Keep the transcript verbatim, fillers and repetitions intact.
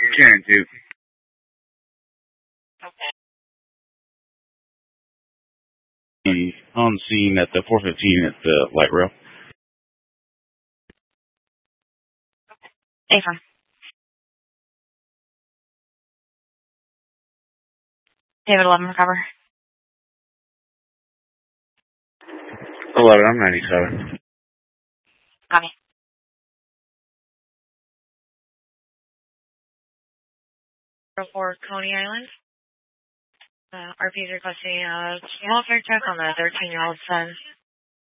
Karen two. Okay. On scene at the four fifteen at the light rail. A five. David eleven, recover. eleven, I'm ninety-seven. Copy. For Coney Island. Uh, R P is requesting a welfare check on the thirteen-year-old son.